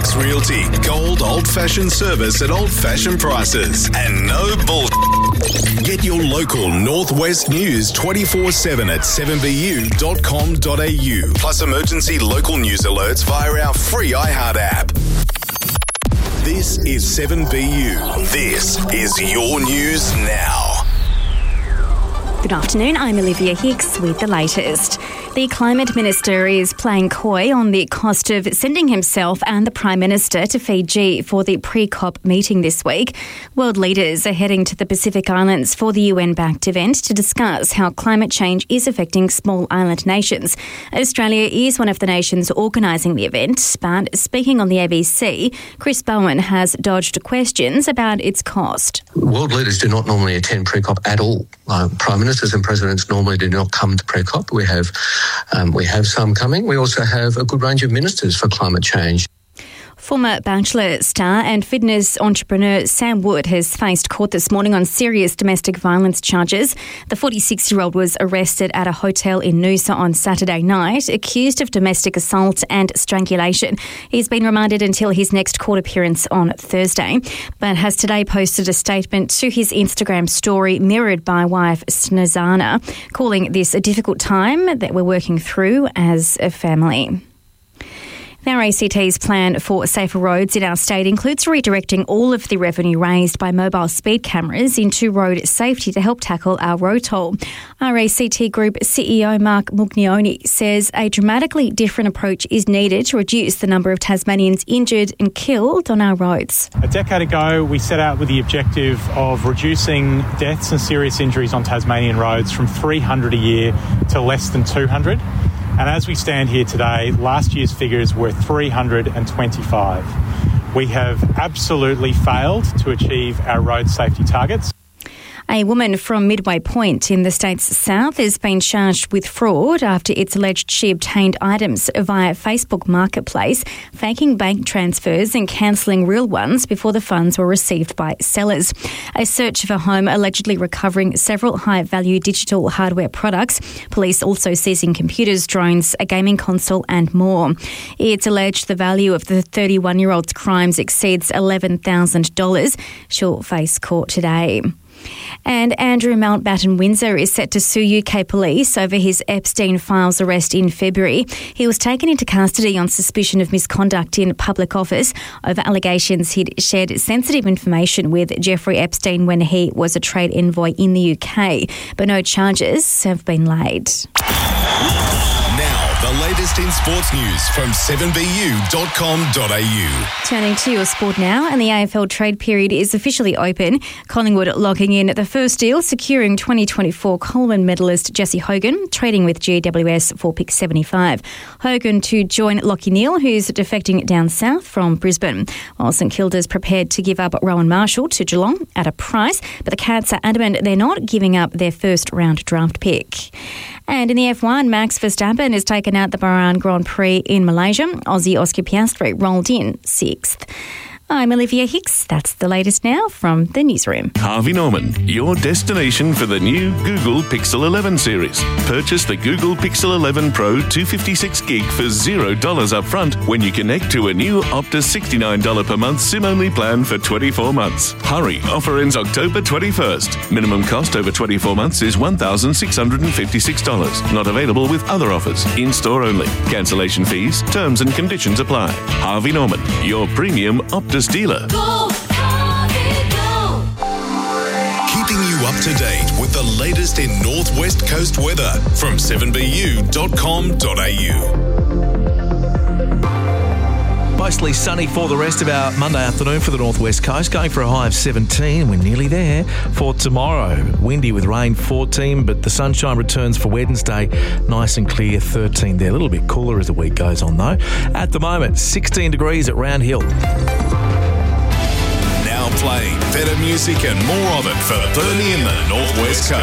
Hicks Realty. Gold old-fashioned service at old-fashioned prices. And no bull. Get your local Northwest news 24/7 at 7bu.com.au. Plus emergency local news alerts via our free iHeart app. This is 7BU. This is your news now. Good afternoon, I'm Olivia Hicks with the latest. The Climate Minister is playing coy on the cost of sending himself and the Prime Minister to Fiji for the pre-COP meeting this week. World leaders are heading to the Pacific Islands for the UN-backed event to discuss how climate change is affecting small island nations. Australia is one of the nations organising the event, but speaking on the ABC, Chris Bowen has dodged questions about its cost. World leaders do not normally attend pre-COP at all. Prime Ministers and Presidents normally do not come to pre-COP. We have some coming. We also have a good range of ministers for climate change. Former Bachelor star and fitness entrepreneur Sam Wood has faced court this morning on serious domestic violence charges. The 46-year-old was arrested at a hotel in Noosa on Saturday night, accused of domestic assault and strangulation. He's been remanded until his next court appearance on Thursday, but has today posted a statement to his Instagram story mirrored by wife Snezana, calling this a difficult time that we're working through as a family. The RACT's plan for safer roads in our state includes redirecting all of the revenue raised by mobile speed cameras into road safety to help tackle our road toll. RACT Group CEO Mark Mugnioni says a dramatically different approach is needed to reduce the number of Tasmanians injured and killed on our roads. A decade ago, we set out with the objective of reducing deaths and serious injuries on Tasmanian roads from 300 a year to less than 200. And as we stand here today, last year's figures were 325. We have absolutely failed to achieve our road safety targets. A woman from Midway Point in the state's south has been charged with fraud after it's alleged she obtained items via Facebook Marketplace, faking bank transfers and cancelling real ones before the funds were received by sellers. A search of her home allegedly recovering several high-value digital hardware products, police also seizing computers, drones, a gaming console and more. It's alleged the value of the 31-year-old's crimes exceeds $11,000. She'll face court today. And Andrew Mountbatten Windsor is set to sue UK police over his Epstein Files arrest in February. He was taken into custody on suspicion of misconduct in public office over allegations he'd shared sensitive information with Jeffrey Epstein when he was a trade envoy in the UK, but no charges have been laid. Now, the latest in sports news from 7bu.com.au. Turning to your sport now, and the AFL trade period is officially open. Collingwood locking in the first deal, securing 2024 Coleman medalist Jesse Hogan, trading with GWS for pick 75. Hogan to join Lachie Neale, who's defecting down south from Brisbane, while St Kilda's prepared to give up Rowan Marshall to Geelong at a price, but the Cats are adamant they're not giving up their first round draft pick. And in the F1, Max Verstappen has taken out the Bahrain Grand Prix in Malaysia. Aussie Oscar Piastri rolled in 6th. I'm Olivia Hicks. That's the latest now from the newsroom. Harvey Norman, your destination for the new Google Pixel 11 series. Purchase the Google Pixel 11 Pro 256 gig for $0 up front when you connect to a new Optus $69 per month SIM-only plan for 24 months. Hurry, offer ends October 21st. Minimum cost over 24 months is $1,656. Not available with other offers. In-store only. Cancellation fees, terms and conditions apply. Harvey Norman, your premium Optus dealer. Keeping you up to date with the latest in Northwest Coast weather from 7bu.com.au. Mostly sunny for the rest of our Monday afternoon for the Northwest Coast, going for a high of 17. We're nearly there for tomorrow. Windy with rain, 14, but the sunshine returns for Wednesday. Nice and clear, 13 there. A little bit cooler as the week goes on, though. At the moment, 16 degrees at Round Hill. Now playing better music and more of it for Bernie and the Northwest Coast.